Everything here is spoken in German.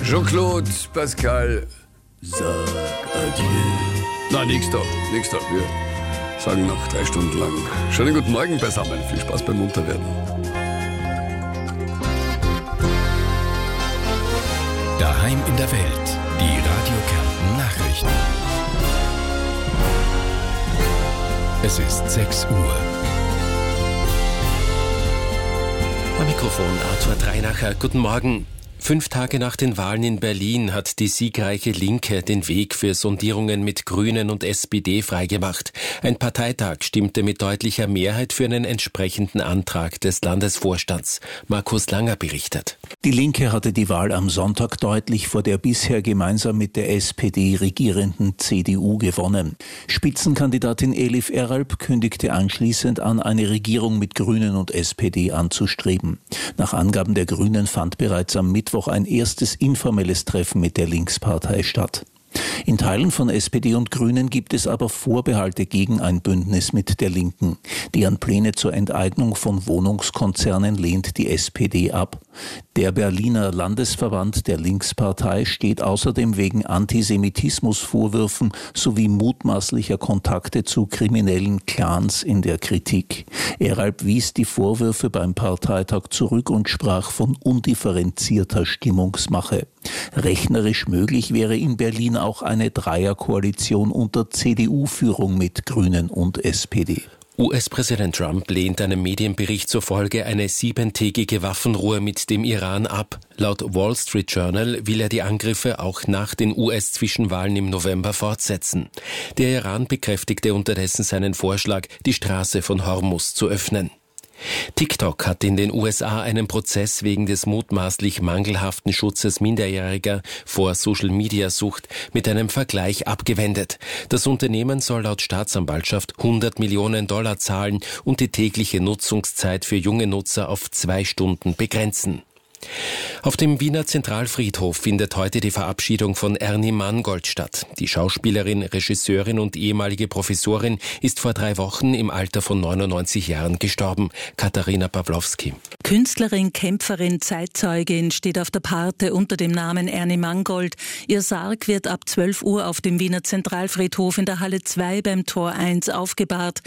Jean-Claude, Pascal, sag adieu. Na, nix da. Wir sagen noch 3 Stunden lang schönen guten Morgen beisammen. Viel Spaß beim Munterwerden. Daheim in der Welt. Die Radio Kärnten Nachrichten. Es ist 6 Uhr. Am Mikrofon Arthur Dreinacher. Guten Morgen. 5 Tage nach den Wahlen in Berlin hat die siegreiche Linke den Weg für Sondierungen mit Grünen und SPD freigemacht. Ein Parteitag stimmte mit deutlicher Mehrheit für einen entsprechenden Antrag des Landesvorstands. Markus Langer berichtet. Die Linke hatte die Wahl am Sonntag deutlich vor der bisher gemeinsam mit der SPD regierenden CDU gewonnen. Spitzenkandidatin Elif Eralp kündigte anschließend an, eine Regierung mit Grünen und SPD anzustreben. Nach Angaben der Grünen fand bereits am Mittwoch ein erstes informelles Treffen mit der Linkspartei statt. In Teilen von SPD und Grünen gibt es aber Vorbehalte gegen ein Bündnis mit der Linken. Deren Pläne zur Enteignung von Wohnungskonzernen lehnt die SPD ab. Der Berliner Landesverband der Linkspartei steht außerdem wegen Antisemitismusvorwürfen sowie mutmaßlicher Kontakte zu kriminellen Clans in der Kritik. Eralp wies die Vorwürfe beim Parteitag zurück und sprach von undifferenzierter Stimmungsmache. Rechnerisch möglich wäre in Berlin auch eine Dreierkoalition unter CDU-Führung mit Grünen und SPD. US-Präsident Trump lehnt einem Medienbericht zufolge eine 7-tägige Waffenruhe mit dem Iran ab. Laut Wall Street Journal will er die Angriffe auch nach den US-Zwischenwahlen im November fortsetzen. Der Iran bekräftigte unterdessen seinen Vorschlag, die Straße von Hormuz zu öffnen. TikTok hat in den USA einen Prozess wegen des mutmaßlich mangelhaften Schutzes Minderjähriger vor Social-Media-Sucht mit einem Vergleich abgewendet. Das Unternehmen soll laut Staatsanwaltschaft $100 Millionen zahlen und die tägliche Nutzungszeit für junge Nutzer auf 2 Stunden begrenzen. Auf dem Wiener Zentralfriedhof findet heute die Verabschiedung von Ernie Mangold statt. Die Schauspielerin, Regisseurin und ehemalige Professorin ist vor 3 Wochen im Alter von 99 Jahren gestorben. Katharina Pawlowski. Künstlerin, Kämpferin, Zeitzeugin steht auf der Parte unter dem Namen Ernie Mangold. Ihr Sarg wird ab 12 Uhr auf dem Wiener Zentralfriedhof in der Halle 2 beim Tor 1 aufgebahrt.